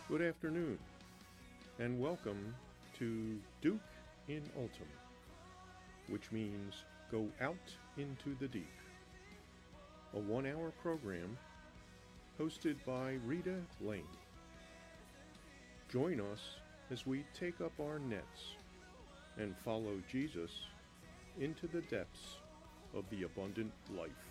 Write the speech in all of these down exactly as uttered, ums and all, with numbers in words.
Good afternoon, and welcome to Duke in Ultim, which means go out into the deep. A one-hour program hosted by Rita Lane. Join us as we take up our nets and follow Jesus into the depths of the abundant life.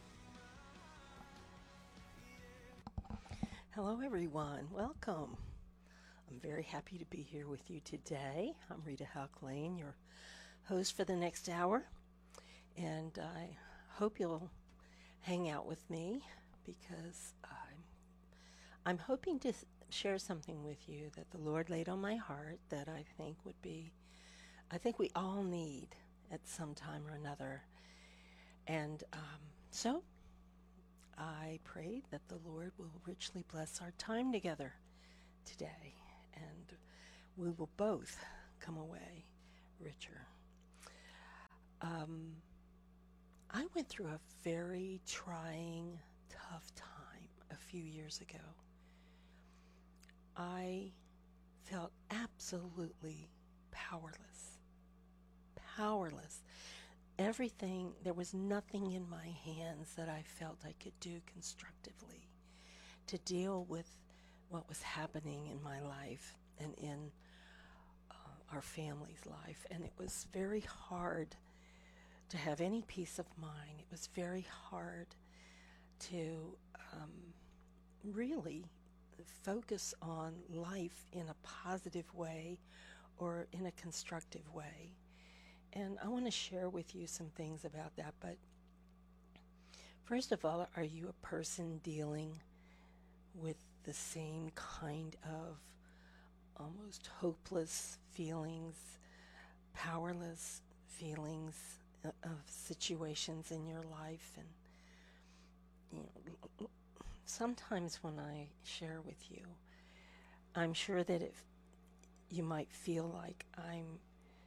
Hello everyone, welcome. I'm very happy to be here with you today. I'm Rita Houck Lane, your host for the next hour, and I hope you'll hang out with me because I'm, I'm hoping to share something with you that the Lord laid on my heart that I think would be, I think we all need at some time or another. And um, so I pray that the Lord will richly bless our time together today, and we will both come away richer. Um, I went through a very trying, tough time a few years ago. I felt absolutely powerless. Powerless. Everything, there was nothing in my hands that I felt I could do constructively to deal with what was happening in my life and in uh, our family's life. And it was very hard to have any peace of mind. It was very hard to um, really focus on life in a positive way or in a constructive way. And I want to share with you some things about that. But first of all, are you a person dealing with the same kind of almost hopeless feelings, powerless feelings of situations in your life? And you know, sometimes when I share with you, I'm sure that if you might feel like I'm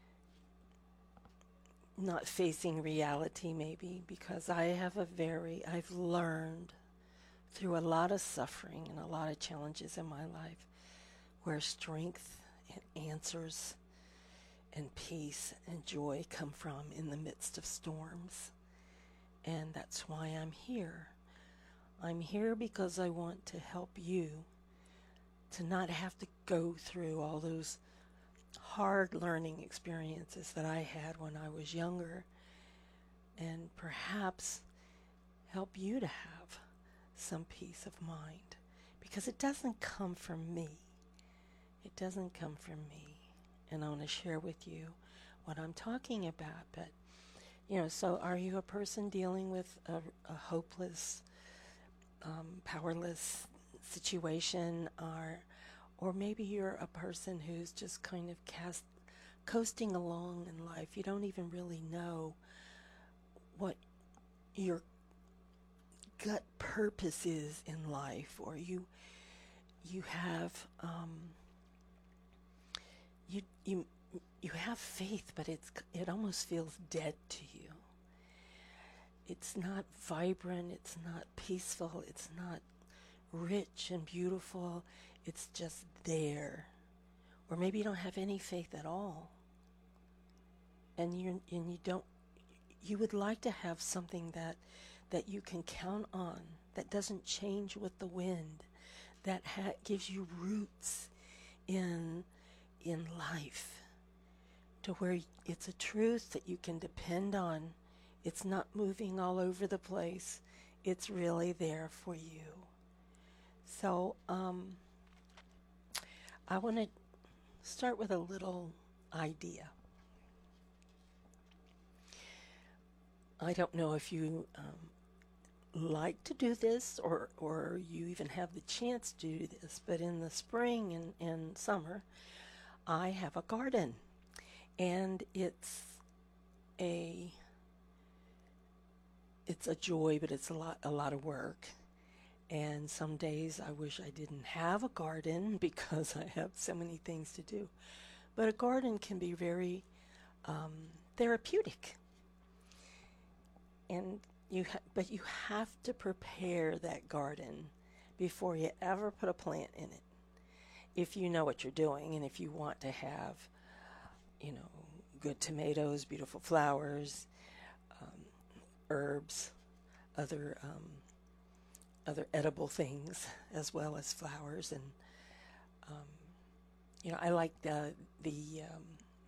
not facing reality, maybe because I have a very, I've learned through a lot of suffering and a lot of challenges in my life where strength and answers and peace and joy come from in the midst of storms. And that's why I'm here. I'm here because I want to help you to not have to go through all those hard learning experiences that I had when I was younger, and perhaps help you to have some peace of mind, because it doesn't come from me. It doesn't come from me. And I want to share with you what I'm talking about. But, you know, so are you a person dealing with a, a hopeless, um, powerless situation, or Or maybe you're a person who's just kind of cast, coasting along in life. You don't even really know what your gut purpose is in life, or you you have um, you you you have faith, but it's it almost feels dead to you. It's not vibrant. It's not peaceful. It's not rich and beautiful. It's just there. Or maybe you don't have any faith at all, and you and you don't you would like to have something that that you can count on, that doesn't change with the wind, that ha- gives you roots in in life, to where it's a truth that you can depend on. It's not moving all over the place. It's really there for you. So um, I want to start with a little idea. I don't know if you um, like to do this, or, or you even have the chance to do this, but in the spring and, and summer, I have a garden, and it's a it's a joy, but it's a lot a lot of work. And some days I wish I didn't have a garden because I have so many things to do. But a garden can be very um, therapeutic. And you, ha- but you have to prepare that garden before you ever put a plant in it. if you know what you're doing and if you want to have, you know, good tomatoes, beautiful flowers, um, herbs, other um, other edible things, as well as flowers, and um, you know, I like the the um,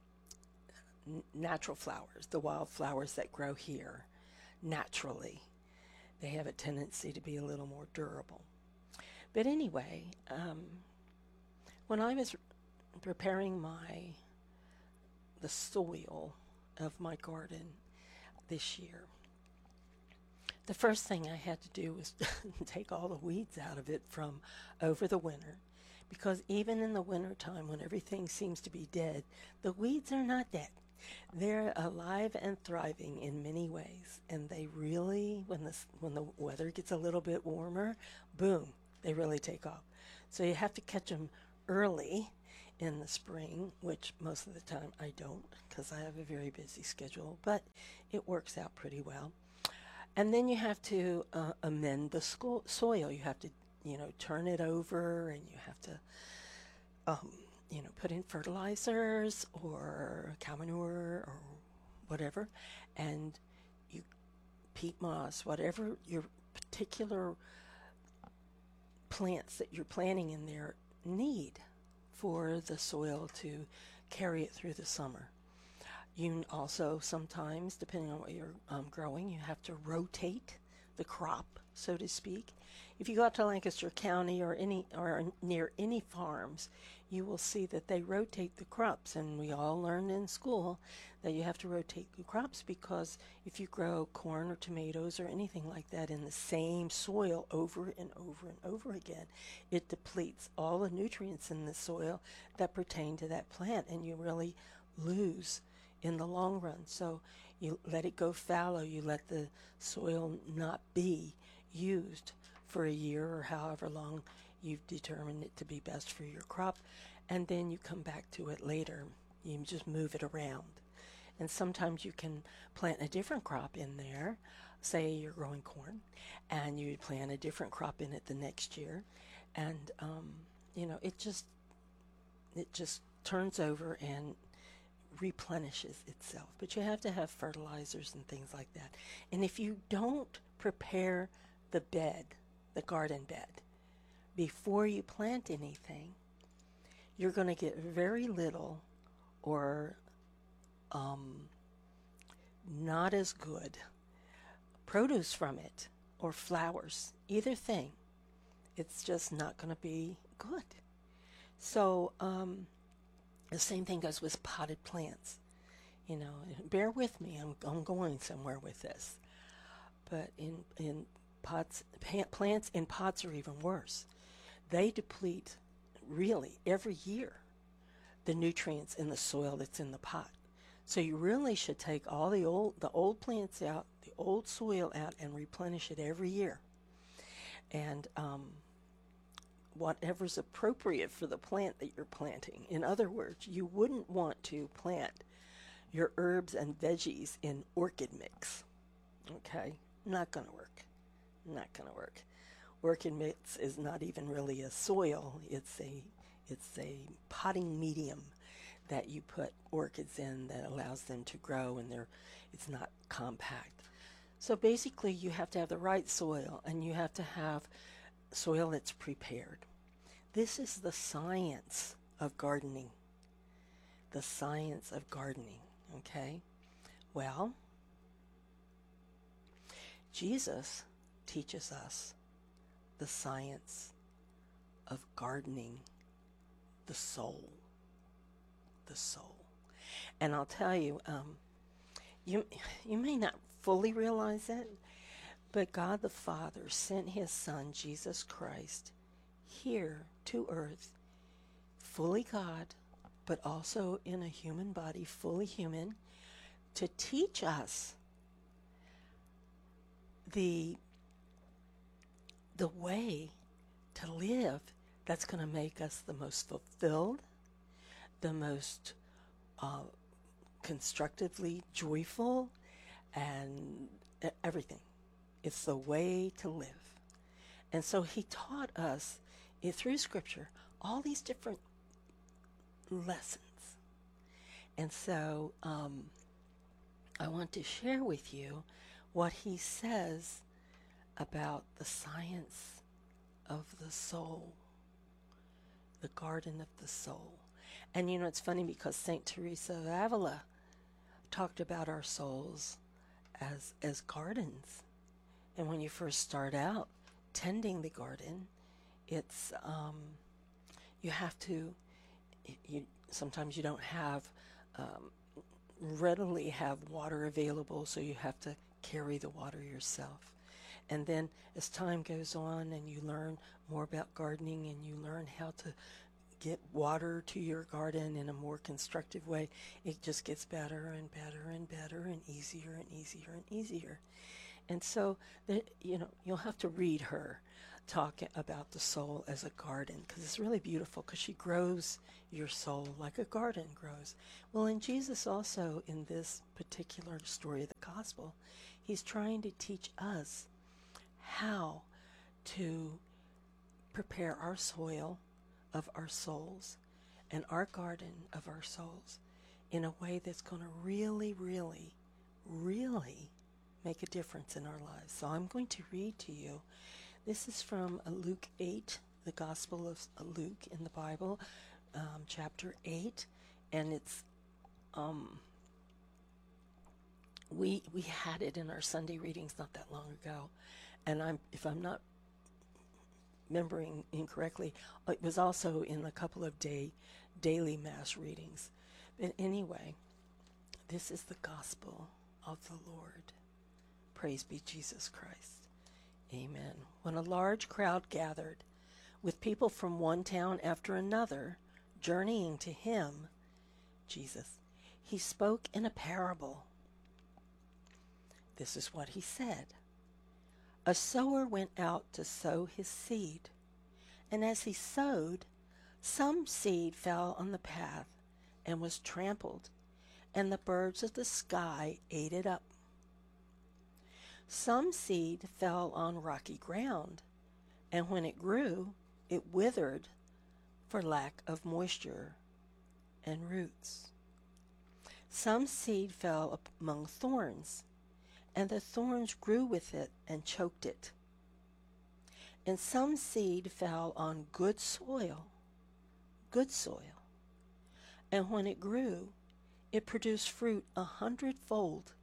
n- natural flowers, the wild flowers that grow here naturally. They have a tendency to be a little more durable. But anyway, um, when I was preparing my the soil of my garden this year, the first thing I had to do was take all the weeds out of it from over the winter. Because even in the winter time when everything seems to be dead, the weeds are not dead. They're alive and thriving in many ways. And they really, when the, when the weather gets a little bit warmer, boom, they really take off. So you have to catch them early in the spring, which most of the time I don't because I have a very busy schedule, but it works out pretty well. And then you have to uh, amend the sco- soil. You have to, you know, turn it over, and you have to, um, you know, put in fertilizers or cow manure or whatever, and you peat moss, whatever your particular plants that you're planting in there need for the soil to carry it through the summer. You also sometimes, depending on what you're um, growing, you have to rotate the crop, so to speak. If you go out to Lancaster County or any or near any farms, you will see that they rotate the crops, and we all learned in school that you have to rotate the crops because if you grow corn or tomatoes or anything like that in the same soil over and over and over again, it depletes all the nutrients in the soil that pertain to that plant, and you really lose in the long run. So you let it go fallow, you let the soil not be used for a year or however long you've determined it to be best for your crop, and then you come back to it later. You just move it around. And sometimes you can plant a different crop in there. Say you're growing corn, and you plant a different crop in it the next year, and um, you know, it just it just turns over and replenishes itself. But you have to have fertilizers and things like that. And if you don't prepare the bed, the garden bed, before you plant anything, you're going to get very little or um, not as good produce from it, or flowers, either thing. It's just not going to be good. So um, the same thing goes with potted plants. You know, bear with me. I'm I'm going somewhere with this. But in in pots, plants in pots are even worse. They deplete really every year the nutrients in the soil that's in the pot. So you really should take all the old the old plants out, the old soil out, and replenish it every year. And um, whatever's appropriate for the plant that you're planting. In other words, you wouldn't want to plant your herbs and veggies in orchid mix. Okay? Not going to work. Not going to work. Orchid mix is not even really a soil. It's a it's a potting medium that you put orchids in that allows them to grow, and they're it's not compact. So basically you have to have the right soil, and you have to have soil that's prepared. This is the science of gardening. The science of gardening, okay? Well, Jesus teaches us the science of gardening the soul. The soul. And I'll tell you, um, you, you may not fully realize it, but God the Father sent his Son, Jesus Christ, here to earth, fully God, but also in a human body, fully human, to teach us the, the way to live that's going to make us the most fulfilled, the most uh, constructively joyful, and everything. It's the way to live. And so he taught us through Scripture all these different lessons. And so um, I want to share with you what he says about the science of the soul, the garden of the soul. And you know, it's funny because Saint Teresa of Avila talked about our souls as as gardens. And when you first start out tending the garden, it's um, you have to. You sometimes you don't have um, readily have water available, so you have to carry the water yourself. And then as time goes on and you learn more about gardening and you learn how to get water to your garden in a more constructive way, it just gets better and better and better and easier and easier and easier. And so, the, you know, you'll have to read her talk about the soul as a garden, because it's really beautiful, because she grows your soul like a garden grows. Well, and Jesus also, in this particular story of the gospel, he's trying to teach us how to prepare our soil of our souls and our garden of our souls in a way that's going to really, really, really make a difference in our lives. So I'm going to read to you. This is from Luke eight, the Gospel of Luke in the Bible, um, chapter eight, and it's um, we we had it in our Sunday readings not that long ago, and I'm if I'm not remembering incorrectly, it was also in a couple of day daily mass readings. But anyway, this is the gospel of the Lord. Praise be Jesus Christ. Amen. When a large crowd gathered, with people from one town after another, journeying to him, Jesus, he spoke in a parable. This is what he said. A sower went out to sow his seed, and as he sowed, some seed fell on the path and was trampled, and the birds of the sky ate it up. Some seed fell on rocky ground, and when it grew, it withered for lack of moisture and roots. Some seed fell among thorns, and the thorns grew with it and choked it. And some seed fell on good soil, good soil, and when it grew, it produced fruit a hundredfold.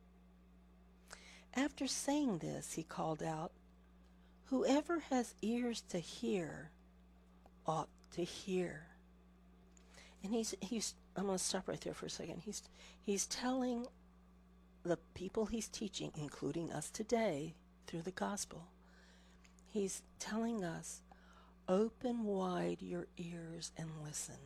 After saying this, he called out, "Whoever has ears to hear ought to hear." And he's he's I'm going to stop right there for a second. He's he's telling the people he's teaching, including us today through the gospel, he's telling us, open wide your ears and listen.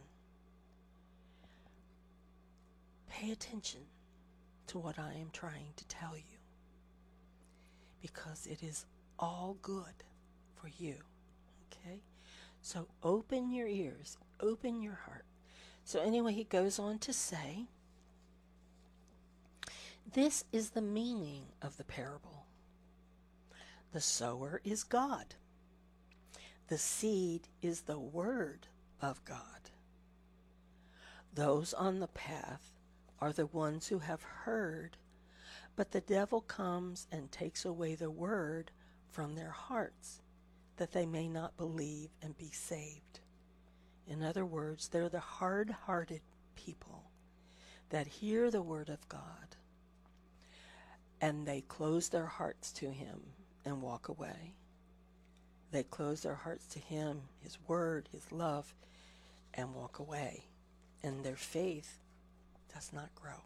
Pay attention to what I am trying to tell you, because it is all good for you. Okay? So open your ears, open your heart. So anyway, he goes on to say, this is the meaning of the parable. The sower is God. The seed is the word of God. Those on the path are the ones who have heard, but the devil comes and takes away the word from their hearts, that they may not believe and be saved. In other words, they're the hard-hearted people that hear the word of God, and they close their hearts to him and walk away. They close their hearts to him, his word, his love, and walk away. And their faith does not grow.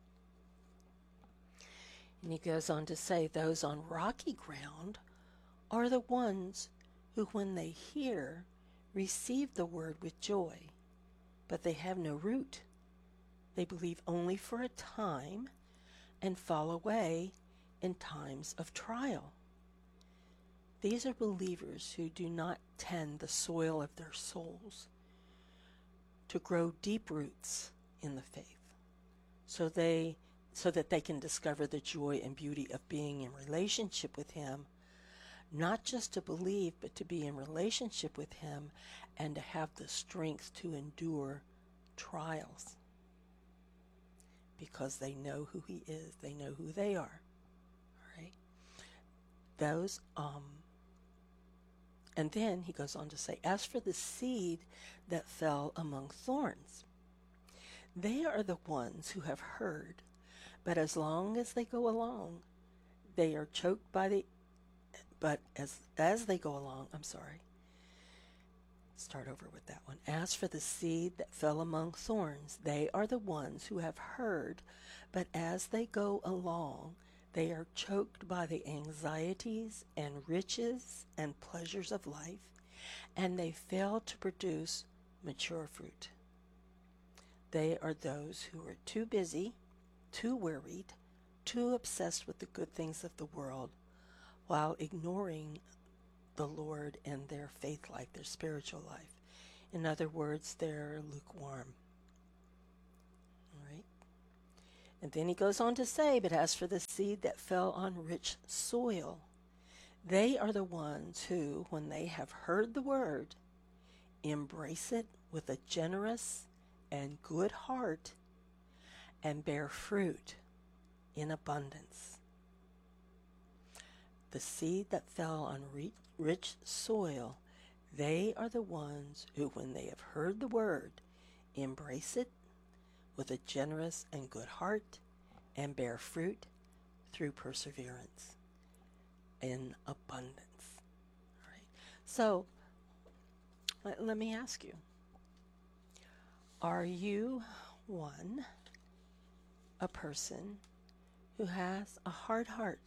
And he goes on to say, those on rocky ground are the ones who, when they hear, receive the word with joy, but they have no root. They believe only for a time and fall away in times of trial. These are believers who do not tend the soil of their souls to grow deep roots in the faith, so they so that they can discover the joy and beauty of being in relationship with him, not just to believe, but to be in relationship with him and to have the strength to endure trials because they know who he is. They know who they are. All right. Those, um, and then he goes on to say, as for the seed that fell among thorns, they are the ones who have heard, but as long as they go along, they are choked by the, but as, as they go along, I'm sorry, start over with that one. As for the seed that fell among thorns, they are the ones who have heard, but as they go along, they are choked by the anxieties and riches and pleasures of life, and they fail to produce mature fruit. They are those who are too busy, too worried, too obsessed with the good things of the world, while ignoring the Lord and their faith life, their spiritual life. In other words, they're lukewarm. All right. And then he goes on to say, but as for the seed that fell on rich soil, they are the ones who, when they have heard the word, embrace it with a generous and good heart and bear fruit in abundance. The seed that fell on re- rich soil, they are the ones who, when they have heard the word, embrace it with a generous and good heart and bear fruit through perseverance in abundance. All right. So, let, let me ask you, are you one, a person who has a hard heart,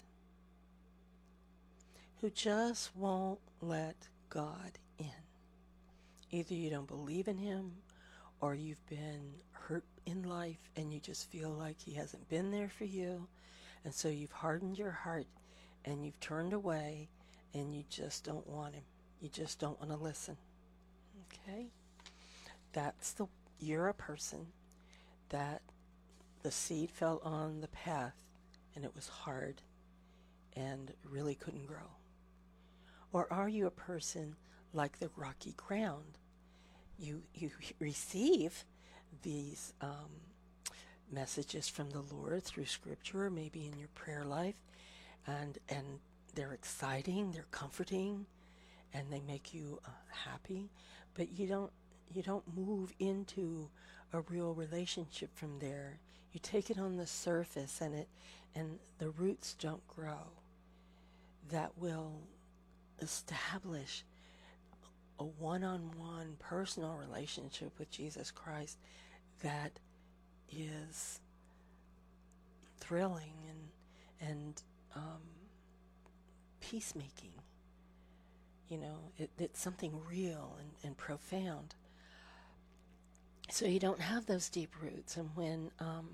who just won't let God in? Either you don't believe in him, or you've been hurt in life and you just feel like he hasn't been there for you, and so you've hardened your heart and you've turned away and you just don't want him. You just don't want to listen. Okay? That's the, you're a person that the seed fell on the path and it was hard and really couldn't grow. Or are you a person like the rocky ground? You you receive these um, messages from the Lord through Scripture, or maybe in your prayer life, and and they're exciting, they're comforting, and they make you uh, happy. But you don't you don't move into a real relationship from there. You take it on the surface, and it and the roots don't grow. That will establish a one-on-one personal relationship with Jesus Christ that is thrilling and and um, peacemaking. You know, it, it's something real and, and profound. So you don't have those deep roots, and when um,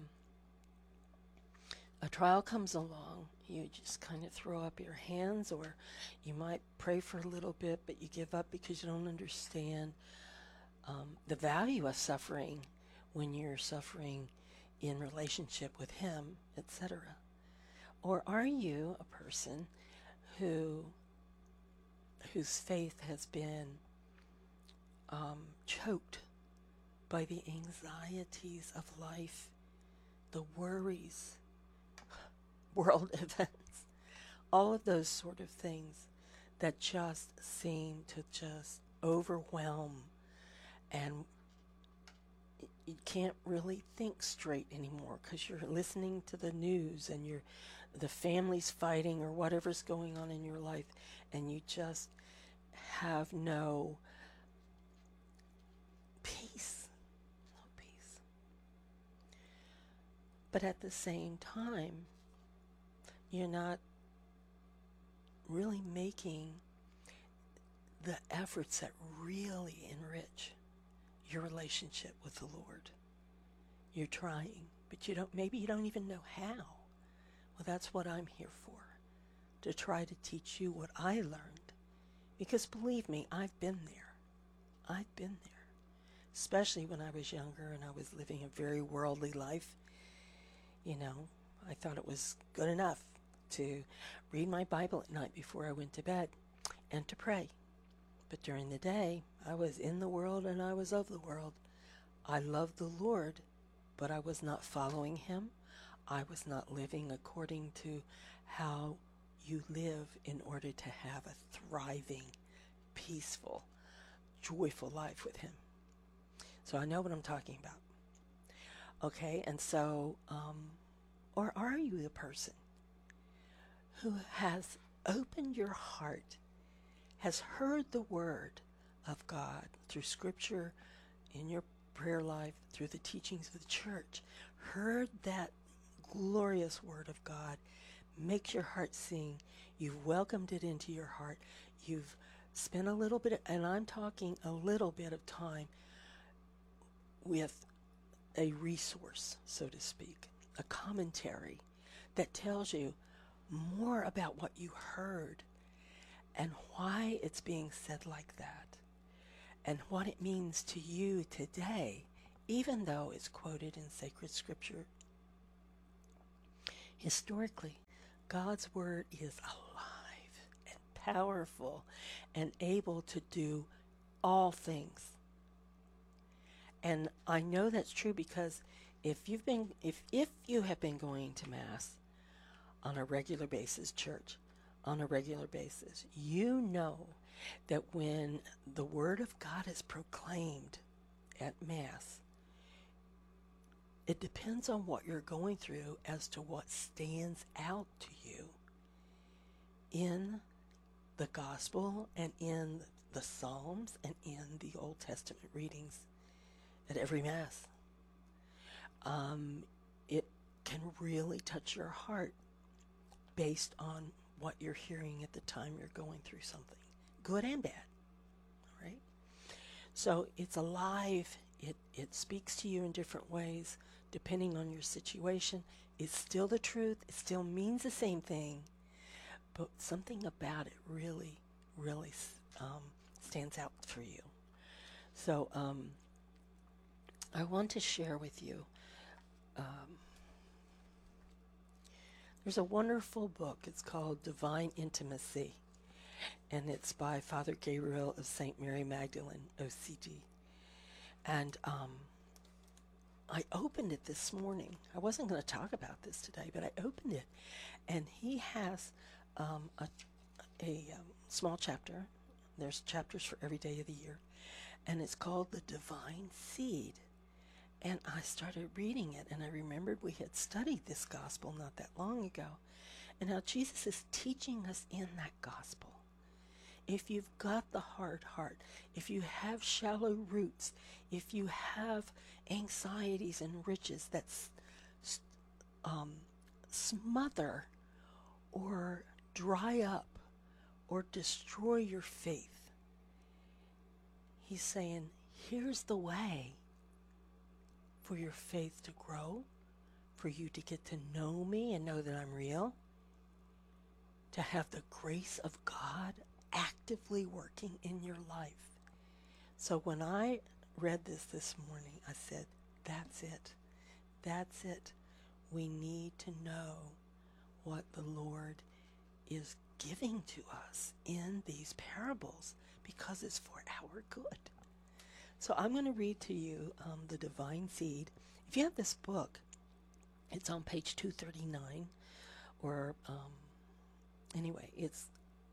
a trial comes along, you just kind of throw up your hands, or you might pray for a little bit, but you give up because you don't understand um, the value of suffering when you're suffering in relationship with him, et cetera. Or are you a person who whose faith has been um, choked by the anxieties of life, the worries, world events, all of those sort of things that just seem to just overwhelm, and you can't really think straight anymore because you're listening to the news and you're the family's fighting or whatever's going on in your life, and you just have no peace, no peace. But at the same time, you're not really making the efforts that really enrich your relationship with the Lord. You're trying, but you don't, maybe you don't even know how. Well, that's what I'm here for, to try to teach you what I learned. Because believe me, I've been there. I've been there. Especially when I was younger and I was living a very worldly life. You know, I thought it was good enough to read my Bible at night before I went to bed. and to pray. But during the day, I was in the world and I was of the world. I loved the Lord, but I was not following him. I was not living according to how you live in order to have a thriving, peaceful, joyful life with him. So I know what I'm talking about. Okay, and so, um, or are you the person who has opened your heart, has heard the word of God through scripture, in your prayer life, through the teachings of the church, heard that glorious word of God, makes your heart sing, you've welcomed it into your heart, you've spent a little bit, and I'm talking a little bit of time with a resource, so to speak, a commentary that tells you more about what you heard and why it's being said like that and what it means to you today, even though it's quoted in sacred scripture. Historically, God's word is alive and powerful and able to do all things. And I know that's true because if you've been if if you have been going to Mass on a regular basis, church, on a regular basis, you know that when the word of God is proclaimed at Mass, it depends on what you're going through as to what stands out to you in the gospel and in the Psalms and in the Old Testament readings at every Mass. Um, it can really touch your heart based on what you're hearing at the time you're going through something, good and bad, all right? So it's alive. It, it speaks to you in different ways depending on your situation. It's still the truth. It still means the same thing, but something about it really, really um, stands out for you. So um, I want to share with you, um, there's a wonderful book. It's called Divine Intimacy, and it's by Father Gabriel of Saint Mary Magdalene, O C D. And um, I opened it this morning. I wasn't going to talk about this today, but I opened it, and he has um, a, a um, small chapter. There's chapters for every day of the year, and it's called The Divine Seed. And I started reading it, and I remembered we had studied this gospel not that long ago, and how Jesus is teaching us in that gospel. If you've got the hard heart, if you have shallow roots, if you have anxieties and riches that um, smother or dry up or destroy your faith, he's saying, here's the way for your faith to grow, for you to get to know me and know that I'm real, to have the grace of God actively working in your life. So when I read this this morning, I said, that's it. That's it. We need to know what the Lord is giving to us in these parables because it's for our good. So I'm going to read to you um, The Divine Seed. If you have this book, it's on page two thirty-nine, or um, anyway, it's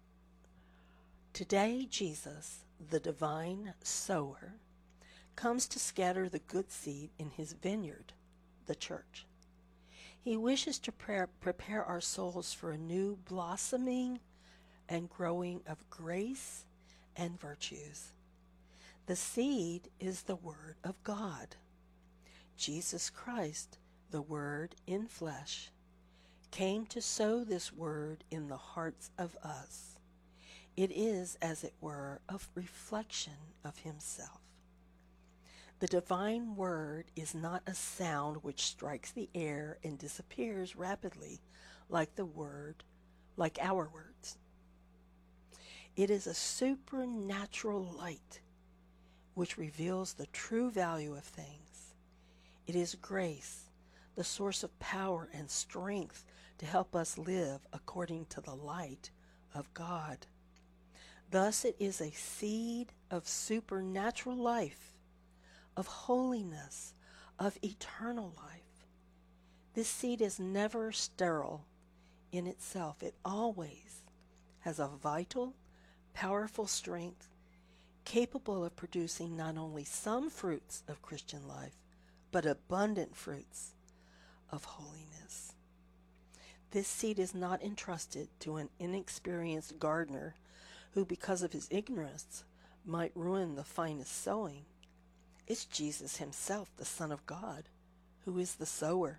Today Jesus, the divine sower, comes to scatter the good seed in his vineyard, the church. He wishes to pre- prepare our souls for a new blossoming and growing of grace and virtues. The seed is the Word of God. Jesus Christ, the Word in flesh, came to sow this Word in the hearts of us. It is, as it were, a reflection of himself. The divine word is not a sound which strikes the air and disappears rapidly like the word, like our words. It is a supernatural light which reveals the true value of things. It is grace, the source of power and strength to help us live according to the light of God. Thus it is a seed of supernatural life, of holiness, of eternal life. This seed is never sterile in itself. It always has a vital, powerful strength capable of producing not only some fruits of Christian life, but abundant fruits of holiness. This seed is not entrusted to an inexperienced gardener who, because of his ignorance, might ruin the finest sowing. It's Jesus himself, the Son of God, who is the sower.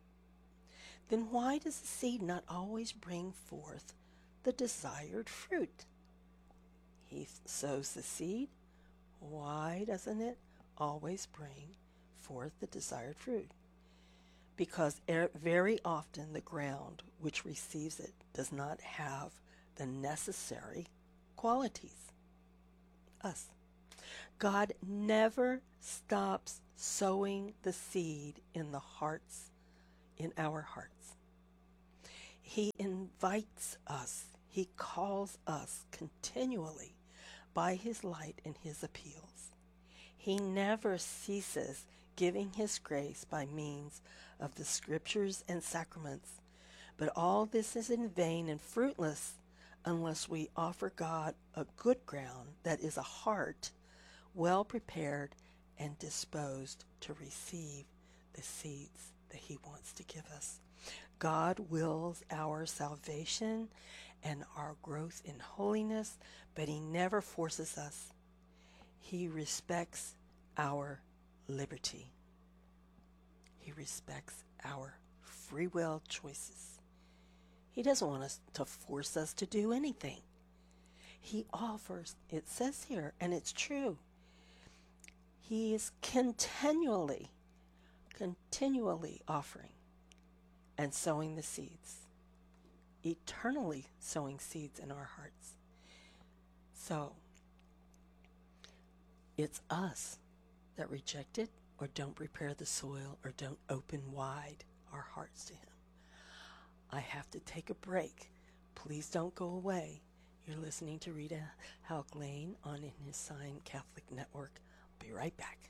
Then why does the seed not always bring forth the desired fruit? He sows the seed. Why doesn't it always bring forth the desired fruit? Because er- very often the ground which receives it does not have the necessary qualities. Us. God never stops sowing the seed in the hearts, in our hearts. He invites us. He calls us continually by his light and his appeals. He never ceases giving his grace by means of the scriptures and sacraments. But all this is in vain and fruitless unless we offer God a good ground, that is a heart well prepared and disposed to receive the seeds that he wants to give us. God wills our salvation and our growth in holiness, but he never forces us. He respects our liberty. He respects our free will choices. He doesn't want us to force us to do anything. He offers, it says here, and it's true, he is continually, continually offering and sowing the seeds, eternally sowing seeds in our hearts. So, it's us that reject it or don't prepare the soil or don't open wide our hearts to him. I have to take a break. Please don't go away. You're listening to Rita Hauk Lane on In His Sign Catholic Network. I'll be right back.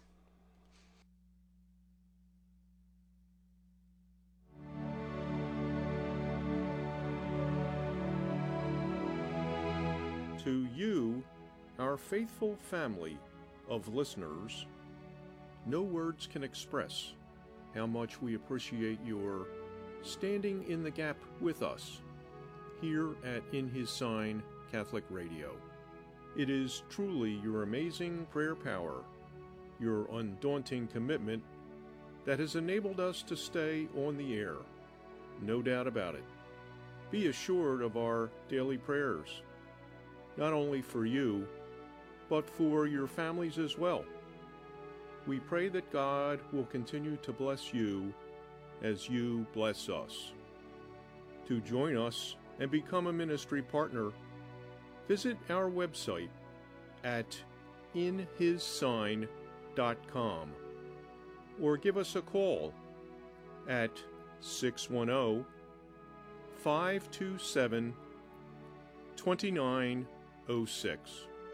To you, our faithful family of listeners, no words can express how much we appreciate your standing in the gap with us here at In His Sign Catholic Radio. It is truly your amazing prayer power, your undaunting commitment that has enabled us to stay on the air. No doubt about it. Be assured of our daily prayers, not only for you, but for your families as well. We pray that God will continue to bless you as you bless us. To join us and become a ministry partner, visit our website at in his sign dot com or give us a call at six one zero, five two seven, two nine zero six.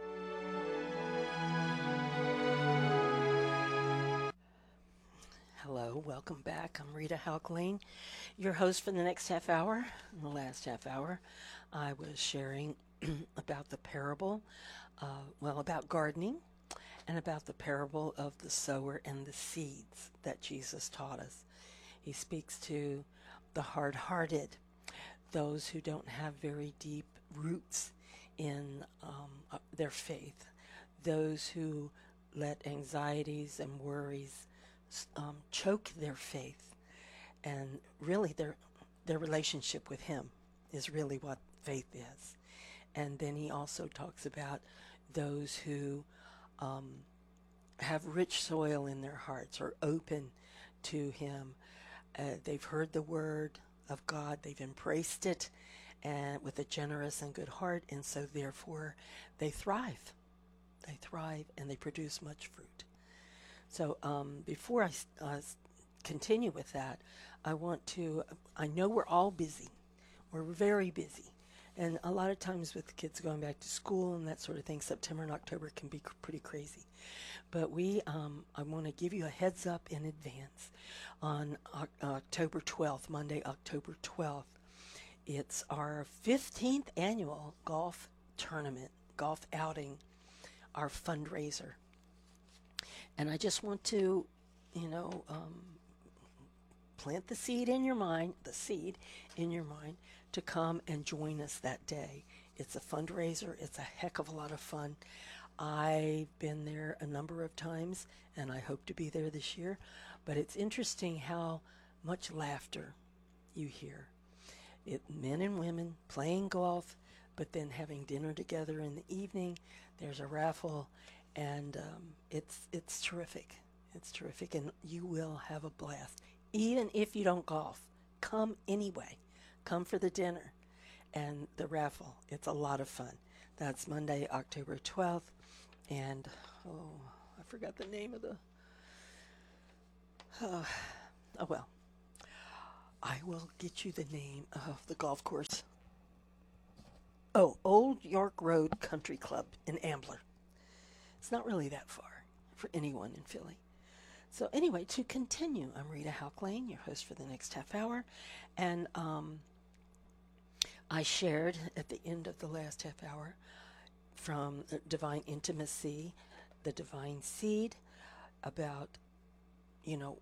Hello, welcome back. I'm Rita Hauk Lane, your host for the next half hour. In the last half hour, I was sharing about the parable, uh, well, about gardening, and about the parable of the sower and the seeds that Jesus taught us. He speaks to the hard-hearted, those who don't have very deep roots in um, uh, their faith, those who let anxieties and worries um, choke their faith, and really their their relationship with him is really what faith is. And then he also talks about those who um, have rich soil in their hearts, are open to him. Uh, they've heard the word of God, they've embraced it, and with a generous and good heart, and so therefore they thrive. They thrive and they produce much fruit. So um, before I uh, continue with that, I want to, I know we're all busy. We're very busy. And a lot of times with kids going back to school and that sort of thing, September and October can be cr- pretty crazy. But we, um, I want to give you a heads up in advance. On o- October twelfth, Monday, October twelfth, it's our fifteenth annual golf tournament, golf outing, our fundraiser. And I just want to, you know, um, plant the seed in your mind, the seed in your mind to come and join us that day. It's a fundraiser. It's a heck of a lot of fun. I've been there a number of times, and I hope to be there this year. But it's interesting how much laughter you hear. It, men and women playing golf, but then having dinner together in the evening. There's a raffle, and um, it's it's terrific. It's terrific, and you will have a blast. Even if you don't golf, come anyway. Come for the dinner and the raffle. It's a lot of fun. That's Monday, October twelfth. And, oh, I forgot the name of the... Uh, oh, well. I will get you the name of the golf course. Oh, Old York Road Country Club in Ambler. It's not really that far for anyone in Philly. So anyway, to continue, I'm Rita Houklane, your host for the next half hour. And um, I shared at the end of the last half hour from Divine Intimacy, the Divine Seed, about, you know,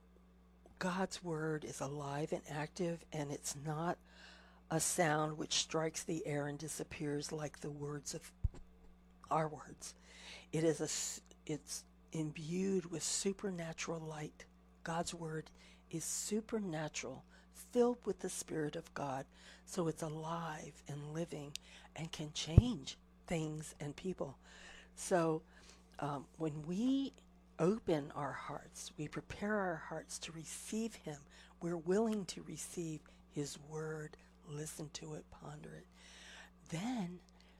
God's Word is alive and active, and it's not a sound which strikes the air and disappears like the words of our words. It is a, it's imbued with supernatural light. God's Word is supernatural, filled with the Spirit of God, so it's alive and living and can change things and people. So um, when we open our hearts, we prepare our hearts to receive Him, we're willing to receive His Word, listen to it, ponder it, then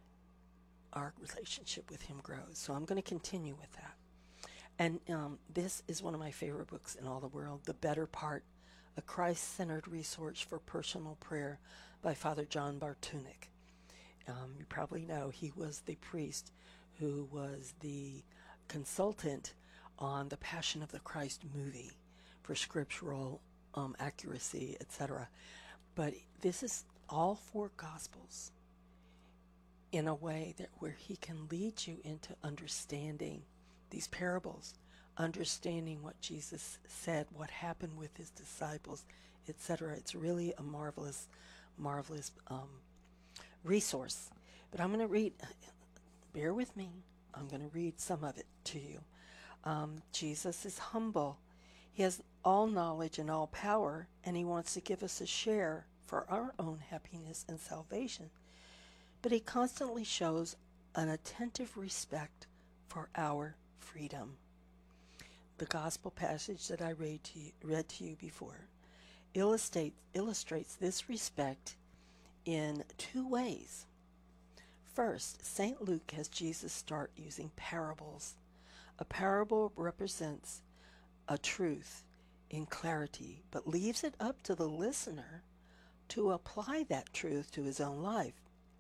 our relationship with Him grows. So I'm going to continue with that. And um, this is one of my favorite books in all the world, The Better Part, A Christ-Centered Resource for Personal Prayer by Father John Bartunek. Um, you probably know he was the priest who was the consultant on the Passion of the Christ movie for scriptural um, accuracy, et cetera. But this is all four Gospels in a way that where he can lead you into understanding these parables, understanding what Jesus said, what happened with his disciples, et cetera. It's really a marvelous, marvelous um, resource. But I'm going to read, bear with me, I'm going to read some of it to you. Um, Jesus is humble. He has all knowledge and all power, and he wants to give us a share for our own happiness and salvation. But he constantly shows an attentive respect for our freedom. The gospel passage that I read to you, read to you before illustrates, illustrates this respect in two ways. First, Saint Luke has Jesus start using parables. A parable represents a truth in clarity, but leaves it up to the listener to apply that truth to his own life.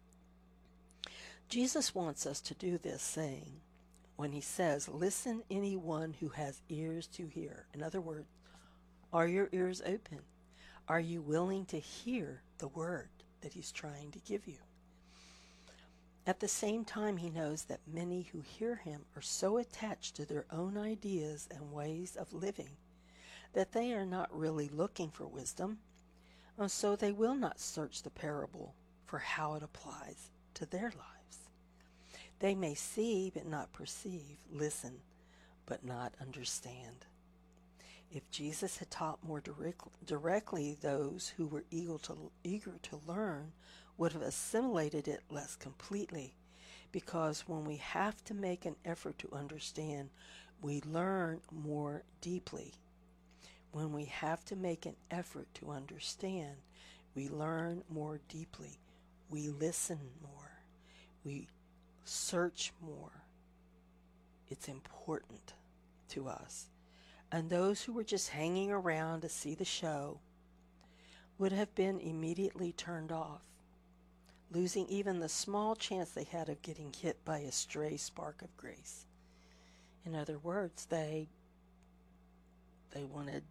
Jesus wants us to do this, saying, when he says, listen anyone who has ears to hear. In other words, are your ears open? Are you willing to hear the word that he's trying to give you? At the same time, he knows that many who hear him are so attached to their own ideas and ways of living that they are not really looking for wisdom, and so they will not search the parable for how it applies to their lives. They may see but not perceive, listen but not understand. If Jesus had taught more direct, directly, those who were eager to, eager to learn would have assimilated it less completely, because when we have to make an effort to understand, we learn more deeply. When we have to make an effort to understand, we learn more deeply. We listen more. We search more. It's important to us. And those who were just hanging around to see the show would have been immediately turned off. losing even the small chance they had of getting hit by a stray spark of grace. In other words, they they wanted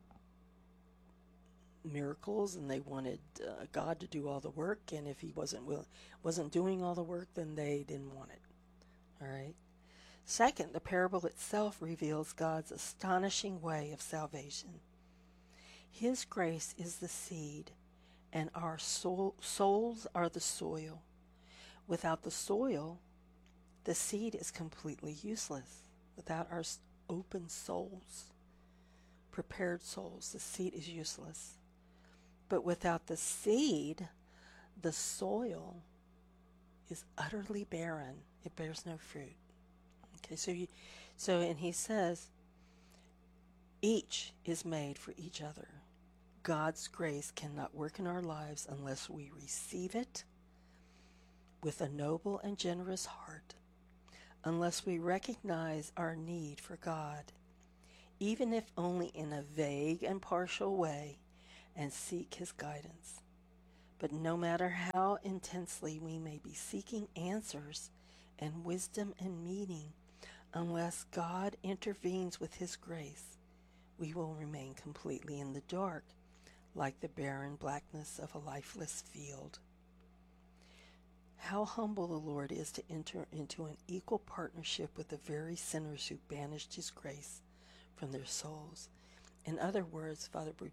miracles, and they wanted uh, God to do all the work, and if he wasn't will, wasn't doing all the work, then they didn't want it. All right. Second, the parable itself reveals God's astonishing way of salvation. His grace is the seed, and our soul, souls are the soil. Without the soil, the seed is completely useless. Without our open souls, prepared souls, the seed is useless. But without the seed, the soil is utterly barren. It bears no fruit. Okay, so you, so and he says, each is made for each other. God's grace cannot work in our lives unless we receive it with a noble and generous heart, unless we recognize our need for God, even if only in a vague and partial way, and seek his guidance. But no matter how intensely we may be seeking answers and wisdom and meaning, unless God intervenes with his grace, we will remain completely in the dark, like the barren blackness of a lifeless field. How humble the Lord is to enter into an equal partnership with the very sinners who banished his grace from their souls. In other words, Father